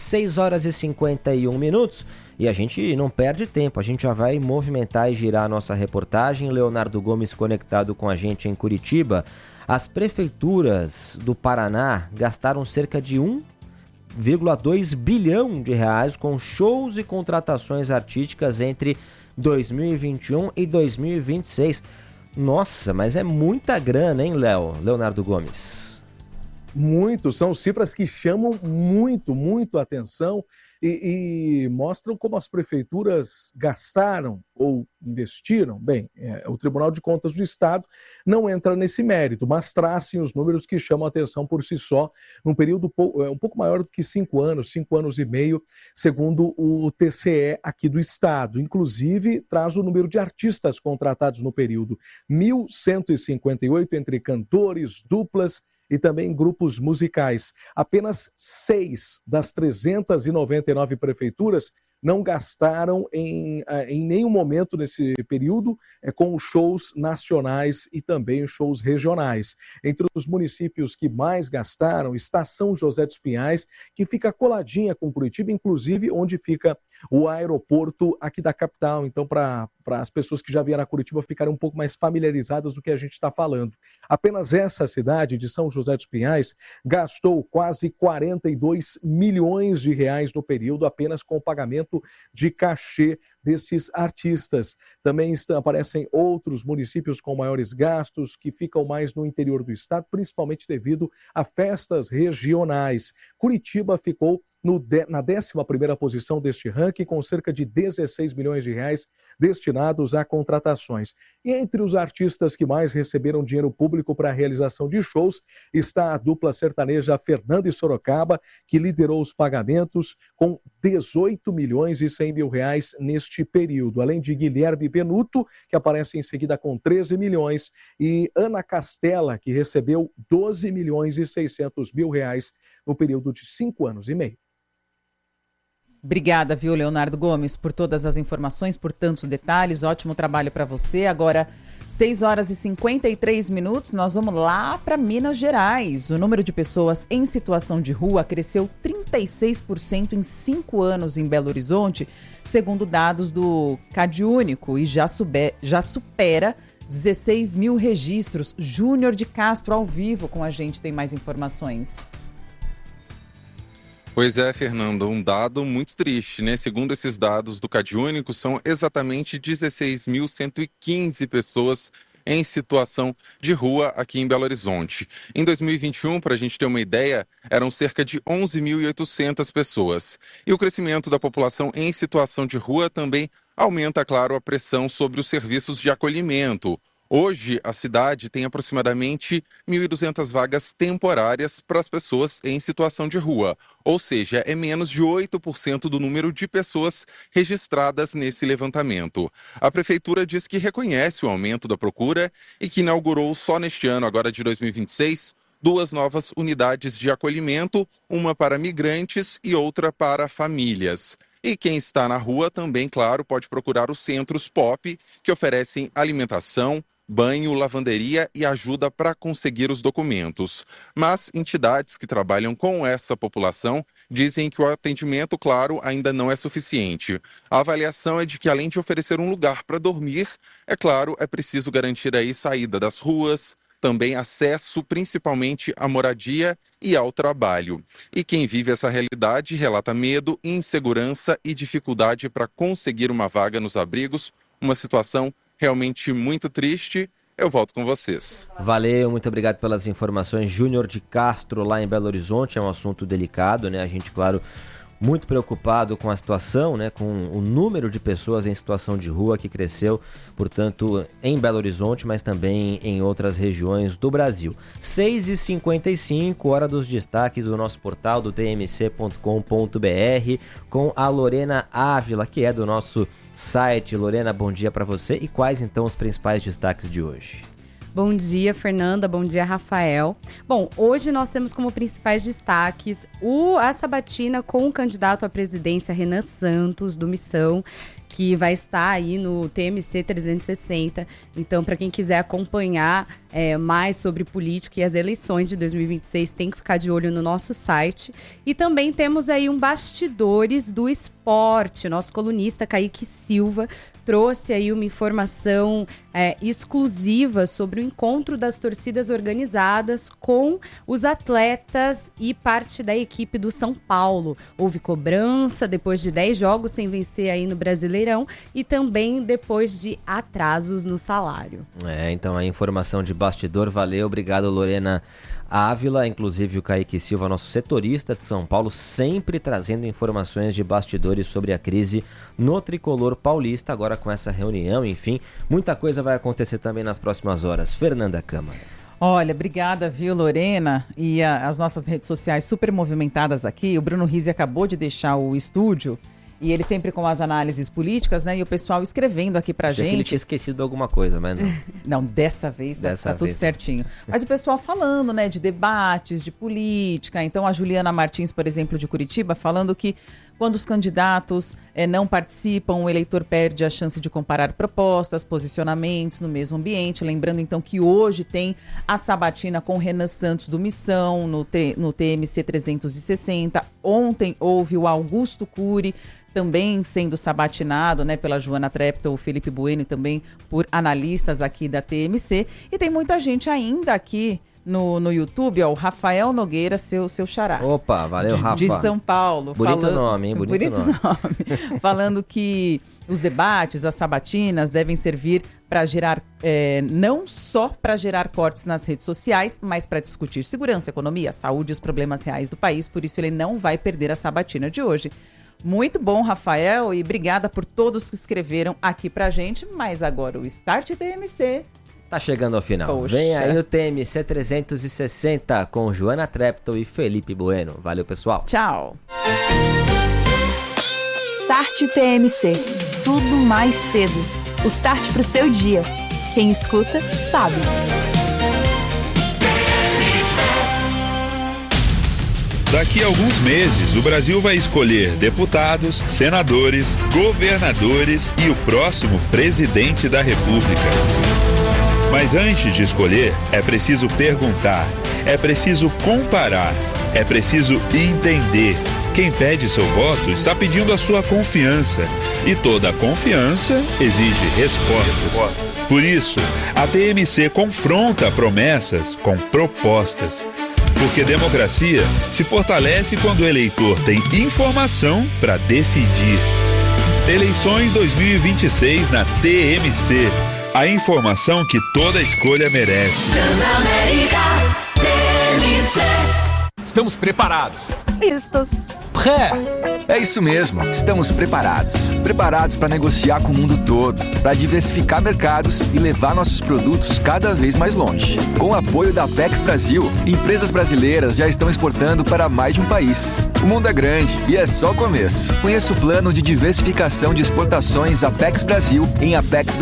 6h51 e a gente não perde tempo, a gente já vai movimentar e girar a nossa reportagem. Leonardo Gomes conectado com a gente em Curitiba. As prefeituras do Paraná gastaram cerca de 1,2 bilhão de reais com shows e contratações artísticas entre 2021 e 2026. Nossa, mas é muita grana, hein, Leonardo Gomes? Muito, são cifras que chamam muito atenção e mostram como as prefeituras gastaram ou investiram. Bem, o Tribunal de Contas do Estado não entra nesse mérito, mas traz sim os números que chamam a atenção por si só, num período um pouco maior do que 5 anos e meio, segundo o TCE aqui do Estado. Inclusive, traz o número de artistas contratados no período, 1.158 entre cantores, duplas e também grupos musicais. Apenas 6 das 399 prefeituras não gastaram em nenhum momento nesse período com shows nacionais e também shows regionais. Entre os municípios que mais gastaram está São José dos Pinhais, que fica coladinha com Curitiba, inclusive onde fica o aeroporto aqui da capital. Então, para as pessoas que já vieram a Curitiba ficarem um pouco mais familiarizadas do que a gente está falando. Apenas essa cidade de São José dos Pinhais gastou quase 42 milhões de reais no período apenas com o pagamento de cachê desses artistas. Também aparecem outros municípios com maiores gastos que ficam mais no interior do estado, principalmente devido a festas regionais. Curitiba ficou na 11ª posição deste ranking, com cerca de 16 milhões de reais destinados a contratações. E entre os artistas que mais receberam dinheiro público para a realização de shows está a dupla sertaneja Fernanda e Sorocaba, que liderou os pagamentos com 18 milhões e 100 mil reais neste período, além de Guilherme Benuto, que aparece em seguida com 13 milhões, e Ana Castela, que recebeu 12 milhões e 600 mil reais no período de 5 anos e meio. Obrigada, viu, Leonardo Gomes, por todas as informações, por tantos detalhes. Ótimo trabalho para você. Agora, 6 horas e 53 minutos, nós vamos lá para Minas Gerais. O número de pessoas em situação de rua cresceu 36% em 5 anos em Belo Horizonte, segundo dados do CadÚnico, e já supera 16 mil registros. Júnior de Castro, ao vivo com a gente, tem mais informações. Pois é, Fernanda, um dado muito triste, né? Segundo esses dados do CadÚnico, são exatamente 16.115 pessoas em situação de rua aqui em Belo Horizonte. Em 2021, para a gente ter uma ideia, eram cerca de 11.800 pessoas. E o crescimento da população em situação de rua também aumenta, claro, a pressão sobre os serviços de acolhimento. Hoje, a cidade tem aproximadamente 1.200 vagas temporárias para as pessoas em situação de rua, ou seja, é menos de 8% do número de pessoas registradas nesse levantamento. A Prefeitura diz que reconhece o aumento da procura e que inaugurou só neste ano, agora de 2026, 2 novas unidades de acolhimento, uma para migrantes e outra para famílias. E quem está na rua também, claro, pode procurar os centros POP, que oferecem alimentação, banho, lavanderia e ajuda para conseguir os documentos. Mas entidades que trabalham com essa população dizem que o atendimento, claro, ainda não é suficiente. A avaliação é de que, além de oferecer um lugar para dormir, é claro, é preciso garantir aí saída das ruas, também acesso principalmente à moradia e ao trabalho. E quem vive essa realidade relata medo, insegurança e dificuldade para conseguir uma vaga nos abrigos, uma situação realmente muito triste. Eu volto com vocês. Valeu, muito obrigado pelas informações. Júnior de Castro, lá em Belo Horizonte, é um assunto delicado, né? A gente, claro, muito preocupado com a situação, né? Com o número de pessoas em situação de rua que cresceu, portanto, em Belo Horizonte, mas também em outras regiões do Brasil. 6h55, hora dos destaques do nosso portal do tmc.com.br, com a Lorena Ávila, que é do nosso site. Lorena, bom dia para você. E quais então os principais destaques de hoje? Bom dia, Fernanda. Bom dia, Rafael. Bom, hoje nós temos como principais destaques a sabatina com o candidato à presidência Renan Santos, do Missão, que vai estar aí no TMC 360. Então, para quem quiser acompanhar mais sobre política e as eleições de 2026, tem que ficar de olho no nosso site. E também temos aí um bastidores do esporte. Nosso colunista Kaique Silva trouxe aí uma informação exclusiva sobre o encontro das torcidas organizadas com os atletas e parte da equipe do São Paulo. Houve cobrança depois de 10 jogos sem vencer aí no Brasileirão e também depois de atrasos no salário. Então a informação de bastidor, valeu, obrigado, Lorena Ávila. Inclusive o Kaique Silva, nosso setorista de São Paulo, sempre trazendo informações de bastidores sobre a crise no tricolor paulista, agora com essa reunião, enfim, muita coisa vai acontecer também nas próximas horas. Fernanda Câmara. Olha, obrigada, viu, Lorena? E as nossas redes sociais super movimentadas aqui. O Bruno Rizzi acabou de deixar o estúdio e ele sempre com as análises políticas, né? E o pessoal escrevendo aqui pra gente. Que ele tinha esquecido alguma coisa, mas não. Não, dessa vez tá tudo certinho. Mas o pessoal falando, né, de debates, de política. Então a Juliana Martins, por exemplo, de Curitiba, falando que quando os candidatos não participam, o eleitor perde a chance de comparar propostas, posicionamentos no mesmo ambiente. Lembrando, então, que hoje tem a sabatina com Renan Santos do Missão, no TMC 360. Ontem houve o Augusto Cury, também sendo sabatinado, né, pela Joana Treptow, o Felipe Bueno e também por analistas aqui da TMC. E tem muita gente ainda aqui no YouTube, ó, o Rafael Nogueira, seu xará. Opa, valeu, Rafa. De São Paulo. Bonito nome, hein? Bonito nome. Falando que os debates, as sabatinas devem servir para gerar, não só para gerar cortes nas redes sociais, mas para discutir segurança, economia, saúde e os problemas reais do país. Por isso ele não vai perder a sabatina de hoje. Muito bom, Rafael, e obrigada por todos que escreveram aqui pra gente. Mas agora o Start TMC... Tá chegando ao final. Poxa. Vem aí o TMC 360 com Joana Treptow e Felipe Bueno. Valeu, pessoal. Tchau. Start TMC. Tudo mais cedo. O start pro seu dia. Quem escuta, sabe. Daqui a alguns meses, o Brasil vai escolher deputados, senadores, governadores e o próximo presidente da República. Mas antes de escolher, é preciso perguntar, é preciso comparar, é preciso entender. Quem pede seu voto está pedindo a sua confiança. E toda confiança exige resposta. Por isso, a TMC confronta promessas com propostas. Porque democracia se fortalece quando o eleitor tem informação para decidir. Eleições 2026 na TMC. A informação que toda escolha merece. Transamérica TMC. Estamos preparados. Listos. É isso mesmo, estamos preparados. Preparados para negociar com o mundo todo, para diversificar mercados e levar nossos produtos cada vez mais longe. Com o apoio da Apex Brasil, empresas brasileiras já estão exportando para mais de um país. O mundo é grande e é só o começo. Conheça o plano de diversificação de exportações Apex Brasil em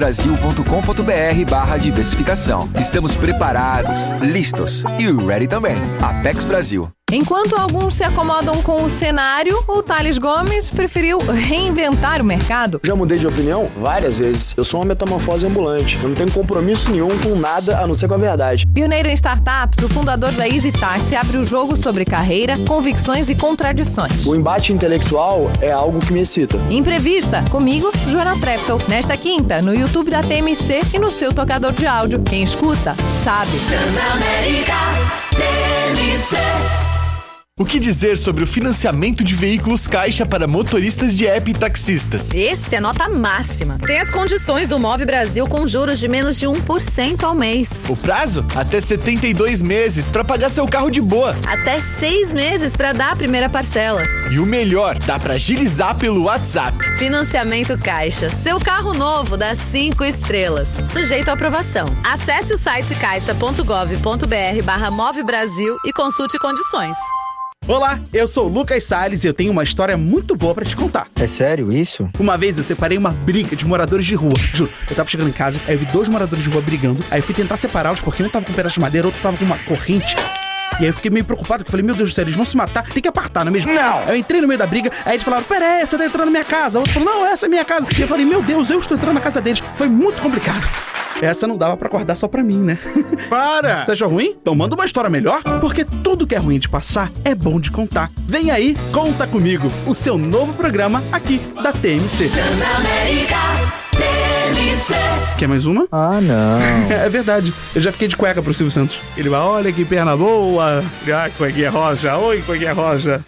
apexbrasil.com.br/diversificação. Estamos preparados, listos e ready também. Apex Brasil. Enquanto alguns se acomodam com o cenário, o Thales Gomes preferiu reinventar o mercado. Já mudei de opinião várias vezes. Eu sou uma metamorfose ambulante. Eu não tenho compromisso nenhum com nada a não ser com a verdade. Pioneiro em startups, o fundador da Easy Taxi abre o jogo sobre carreira, convicções e contradições. O embate intelectual é algo que me excita. Entrevista comigo, Joana Treptow. Nesta quinta, no YouTube da TMC e no seu tocador de áudio. Quem escuta, sabe. Transamérica TMC. O que dizer sobre o financiamento de veículos Caixa para motoristas de app e taxistas? Esse é nota máxima. Tem as condições do Move Brasil com juros de menos de 1% ao mês. O prazo? Até 72 meses para pagar seu carro de boa. Até 6 meses para dar a primeira parcela. E o melhor, dá para agilizar pelo WhatsApp. Financiamento Caixa. Seu carro novo dá 5 estrelas. Sujeito à aprovação. Acesse o site caixa.gov.br/Move Brasil e consulte condições. Olá, eu sou o Lucas Salles e eu tenho uma história muito boa pra te contar. É sério isso? Uma vez eu separei uma briga de moradores de rua. Juro, eu tava chegando em casa, aí eu vi 2 moradores de rua brigando, aí eu fui tentar separá-los porque um tava com um pedaço de madeira, outro tava com uma corrente. E aí eu fiquei meio preocupado, porque eu falei, meu Deus do céu, eles vão se matar, tem que apartar, não é mesmo? Não! Eu entrei no meio da briga, aí eles falaram, pera aí, você tá entrando na minha casa. O outro falou, não, essa é minha casa. E eu falei, meu Deus, eu estou entrando na casa deles. Foi muito complicado. Essa não dava pra acordar só pra mim, né? Para! Você achou ruim? Então manda uma história melhor, porque tudo que é ruim de passar é bom de contar. Vem aí, Conta Comigo, o seu novo programa aqui da TMC. Transamérica TMC. Quer mais uma? Ah, não. É verdade, eu já fiquei de cueca pro Silvio Santos. Ele vai, olha que perna boa. Ah, cuequinha roja, oi, cuequinha roja.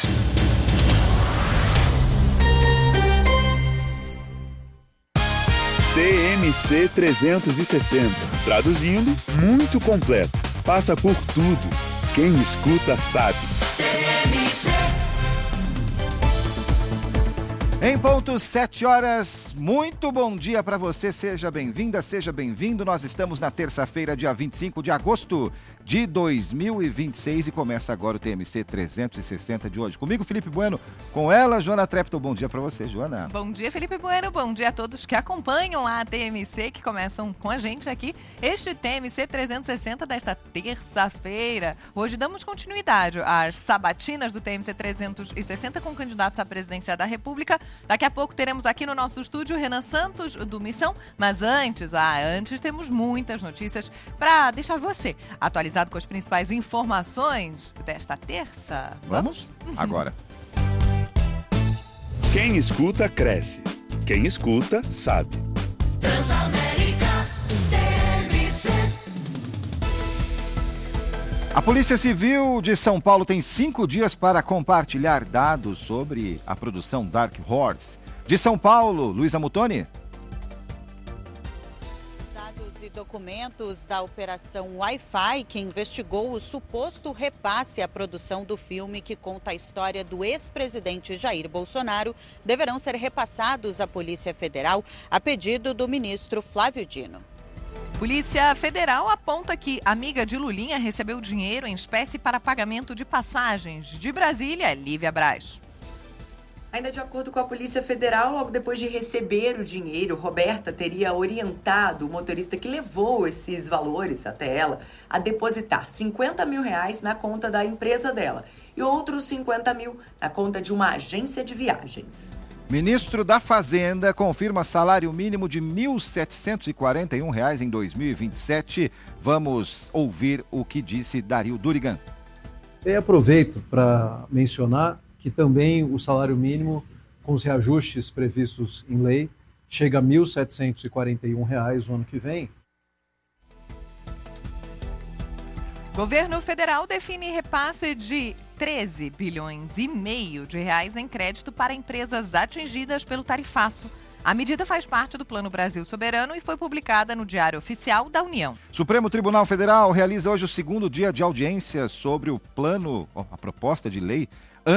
TMC 360. Traduzindo, muito completo. Passa por tudo. Quem escuta sabe. Em ponto, 7 horas, muito bom dia para você, seja bem-vinda, seja bem-vindo. Nós estamos na terça-feira, dia 25 de agosto de 2026 e começa agora o TMC 360 de hoje. Comigo, Felipe Bueno, com ela, Joana Treptow. Bom dia para você, Joana. Bom dia, Felipe Bueno, bom dia a todos que acompanham a TMC, que começam com a gente aqui. Este TMC 360 desta terça-feira. Hoje damos continuidade às sabatinas do TMC 360 com candidatos à presidência da República. Daqui a pouco teremos aqui no nosso estúdio Renan Santos, do Missão. Mas antes temos muitas notícias para deixar você atualizado com as principais informações desta terça. Vamos? Agora. Quem escuta, cresce. Quem escuta, sabe. Transamérica TMC. A Polícia Civil de São Paulo tem 5 dias para compartilhar dados sobre a produção Dark Horse. De São Paulo, Luísa Mutoni. Dados e documentos da Operação Wi-Fi, que investigou o suposto repasse à produção do filme que conta a história do ex-presidente Jair Bolsonaro, deverão ser repassados à Polícia Federal a pedido do ministro Flávio Dino. Polícia Federal aponta que amiga de Lulinha recebeu dinheiro em espécie para pagamento de passagens. De Brasília, Lívia Braz. Ainda de acordo com a Polícia Federal, logo depois de receber o dinheiro, Roberta teria orientado o motorista que levou esses valores até ela a depositar 50 mil reais na conta da empresa dela e outros 50 mil na conta de uma agência de viagens. Ministro da Fazenda confirma salário mínimo de R$ 1.741 em 2027. Vamos ouvir o que disse Dario Durigan. E aproveito para mencionar que também o salário mínimo, com os reajustes previstos em lei, chega a R$ 1.741 no ano que vem. Governo Federal define repasse de 13 bilhões e meio de reais em crédito para empresas atingidas pelo tarifaço. A medida faz parte do Plano Brasil Soberano e foi publicada no Diário Oficial da União. Supremo Tribunal Federal realiza hoje o 2º dia de audiência sobre o plano, a proposta de lei